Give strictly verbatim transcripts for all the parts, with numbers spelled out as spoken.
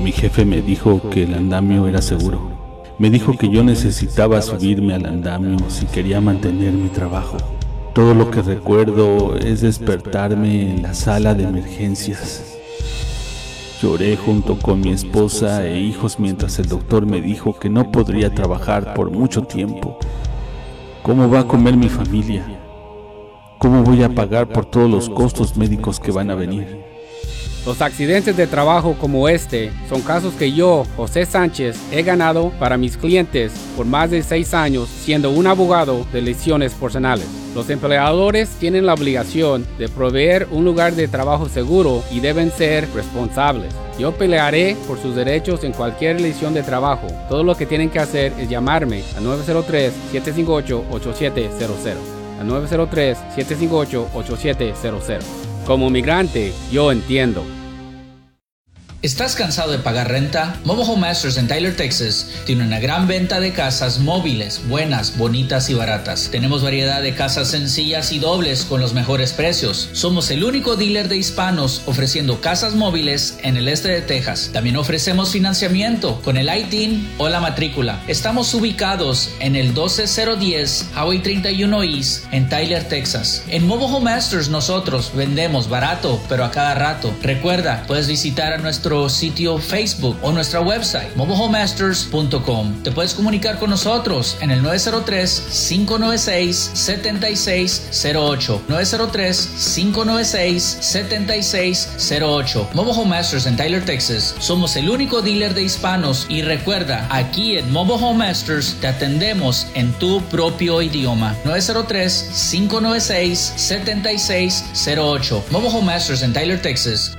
Mi jefe me dijo que el andamio era seguro. Me dijo que yo necesitaba subirme al andamio si quería mantener mi trabajo. Todo lo que recuerdo es despertarme en la sala de emergencias. Lloré junto con mi esposa e hijos mientras el doctor me dijo que no podría trabajar por mucho tiempo. ¿Cómo va a comer mi familia? ¿Cómo voy a pagar por todos los costos médicos que van a venir? Los accidentes de trabajo como este son casos que yo, José Sánchez, he ganado para mis clientes por más de seis años siendo un abogado de lesiones personales. Los empleadores tienen la obligación de proveer un lugar de trabajo seguro y deben ser responsables. Yo pelearé por sus derechos en cualquier lesión de trabajo. Todo lo que tienen que hacer es llamarme a nueve cero tres, siete cinco ocho, ocho siete cero cero. A nueve cero tres, siete cinco ocho, ocho siete cero cero. Como migrante, yo entiendo. ¿Estás cansado de pagar renta? Mobile Home Masters en Tyler, Texas tiene una gran venta de casas móviles, buenas, bonitas y baratas. Tenemos variedad de casas sencillas y dobles con los mejores precios. Somos el único dealer de hispanos ofreciendo casas móviles en el este de Texas. También ofrecemos financiamiento con el I T I N o la matrícula. Estamos ubicados en el doce mil diez Highway treinta y uno East en Tyler, Texas. En Mobile Home Masters nosotros vendemos barato, pero a cada rato. Recuerda, puedes visitar a nuestro sitio Facebook o nuestra website mobile home masters punto com. Te puedes comunicar con nosotros en el nueve cero tres, cinco nueve seis, siete seis cero ocho nueve cero tres, cinco nueve seis, siete seis cero ocho. Mobile Home Masters en Tyler, Texas. Somos el único dealer de hispanos y recuerda, aquí en Mobile Home Masters te atendemos en tu propio idioma. nueve cero tres, cinco nueve seis, siete seis cero ocho. Mobile Home Masters en Tyler, Texas.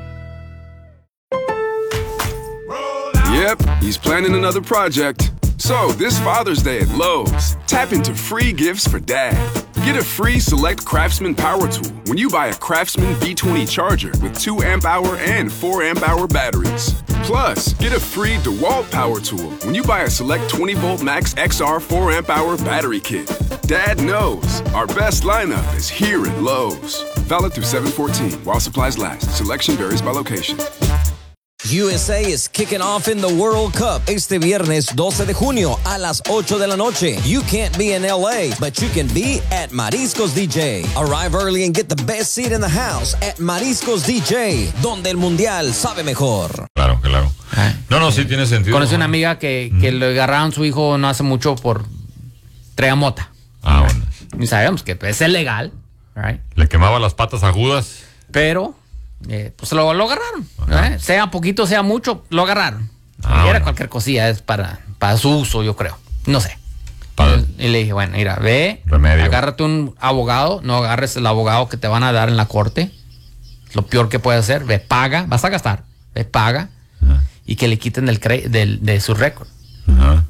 Yep, he's planning another project. So, this Father's Day at Lowe's, tap into free gifts for Dad. Get a free Select Craftsman power tool when you buy a Craftsman B twenty charger with two amp hour and four amp hour batteries. Plus, get a free DeWalt power tool when you buy a Select twenty volt Max X R four amp hour battery kit. Dad knows our best lineup is here at Lowe's. Valid through seven fourteen while supplies last. Selection varies by location. U S A is kicking off in the World Cup este viernes doce de junio a las ocho de la noche. You can't be in L A, but you can be at Mariscos D J. Arrive early and get the best seat in the house at Mariscos D J, donde el mundial sabe mejor. Claro, claro. No, no, sí tiene sentido. Conocí una amiga que, que mm. le agarraron su hijo no hace mucho por traer mota. Ah, bueno. Y sabemos que es ilegal, right? Le quemaba las patas agudas. Pero... Eh, pues lo, lo agarraron, ¿eh? Sea poquito, sea mucho, lo agarraron. Ah, Era bueno. cualquier cosilla, es para, para su uso, yo creo. No sé. Para... Y le dije, bueno, mira, ve, Remedio. agárrate un abogado, no agarres el abogado que te van a dar en la corte. Lo peor que puedes hacer, ve, paga, vas a gastar, ve, paga, ajá, y que le quiten del, cre del de su récord. Ajá.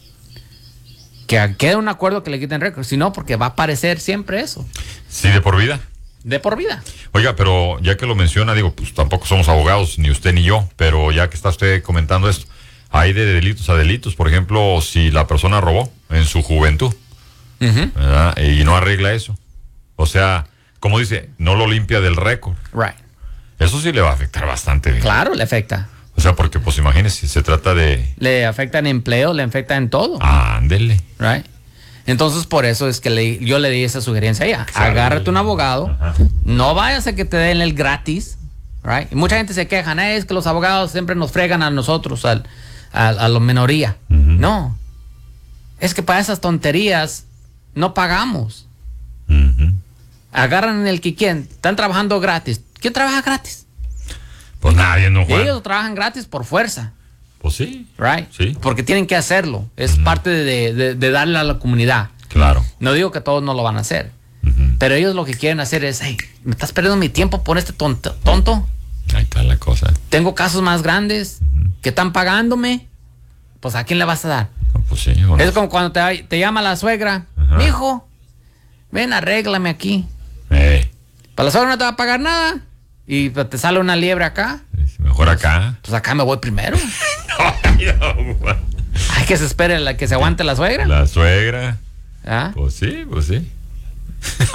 Que quede un acuerdo que le quiten récord, si no, porque va a aparecer siempre eso. Sí, de por vida. De por vida. Oiga, pero ya que lo menciona, digo, pues tampoco somos abogados, ni usted ni yo, pero ya que está usted comentando esto, hay de delitos a delitos. Por ejemplo, si la persona robó en su juventud, uh-huh, ¿verdad? Y no arregla eso. O sea, como dice, no lo limpia del récord. Right. Eso sí le va a afectar bastante bien. Claro, le afecta. O sea, porque pues imagínese, se trata de... Le afecta en empleo, le afecta en todo. Ah, ándele. Right. Entonces, por eso es que le, yo le di esa sugerencia a ella. Claro. Agárrate un abogado. Ajá. No vayas a que te den el gratis. Right? Y mucha gente se queja, eh, es que los abogados siempre nos fregan a nosotros, al, a, a la minoría. Uh-huh. No. Es que para esas tonterías no pagamos. Uh-huh. Agarran el que quieren. Están trabajando gratis. ¿Quién trabaja gratis? Pues nadie, no juega. Ellos trabajan gratis por fuerza. Pues sí. Right? Sí. Porque tienen que hacerlo. Es uh-huh, parte de, de, de darle a la comunidad. Claro. No digo que todos no lo van a hacer. Uh-huh. Pero ellos lo que quieren hacer es, hey, me estás perdiendo mi tiempo por este tonto. tonto? Ahí está la cosa. Tengo casos más grandes uh-huh, que están pagándome. Pues ¿a quién le vas a dar? No, pues sí, bueno. Es como cuando te, te llama la suegra. Uh-huh. Mijo, ven, arréglame aquí. Hey. Para la suegra no te va a pagar nada. Y te sale una liebre acá. Mejor acá. Pues acá me voy primero. No, no, Hay que se espere la que se aguante la suegra. La suegra. ¿Ah? Pues sí, pues sí.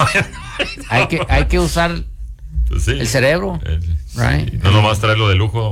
hay, que, hay que usar pues sí, el cerebro. El, sí. Right. No nomás traerlo de lujo.